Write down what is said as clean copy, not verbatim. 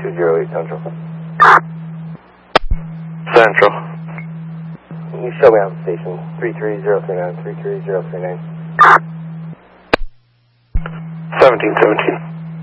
208 Central. Central. You show me on the station. 33039, 33039. 1717.